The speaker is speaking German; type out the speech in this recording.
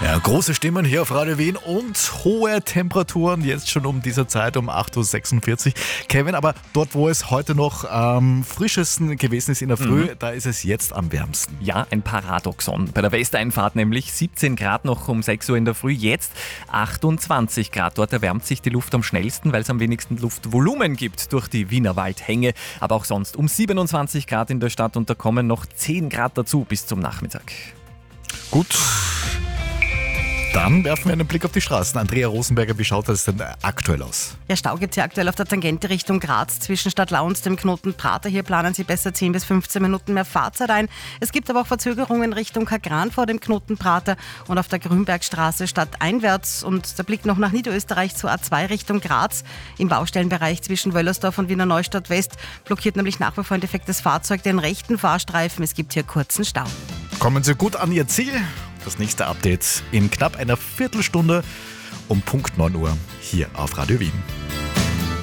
Ja, große Stimmen hier auf Radio Wien und hohe Temperaturen jetzt schon um diese Zeit, um 8.46 Uhr. Kevin, aber dort, wo es heute noch am frischesten gewesen ist in der Früh, da ist es jetzt am wärmsten. Ja, ein Paradoxon. Bei der Westeinfahrt nämlich 17 Grad noch um 6 Uhr in der Früh, jetzt 28 Grad. Dort erwärmt sich die Luft am schnellsten, weil es am wenigsten Luftvolumen gibt durch die Wiener Waldhänge. Aber auch sonst um 27 Grad in der Stadt und da kommen noch 10 Grad dazu bis zum Nachmittag. Gut. Dann werfen wir einen Blick auf die Straßen. Andrea Rosenberger, wie schaut das denn aktuell aus? Ja, Stau gibt es ja aktuell auf der Tangente Richtung Graz zwischen Stadtlau und dem Knoten Prater. Hier planen Sie besser 10 bis 15 Minuten mehr Fahrzeit ein. Es gibt aber auch Verzögerungen Richtung Kagran vor dem Knoten Prater und auf der Grünbergstraße stadteinwärts. Und der Blick noch nach Niederösterreich zur A2 Richtung Graz. Im Baustellenbereich zwischen Wöllersdorf und Wiener Neustadt West blockiert nämlich nach wie vor ein defektes Fahrzeug den rechten Fahrstreifen. Es gibt hier kurzen Stau. Kommen Sie gut an Ihr Ziel. Das nächste Update in knapp einer Viertelstunde um Punkt 9 Uhr hier auf Radio Wien.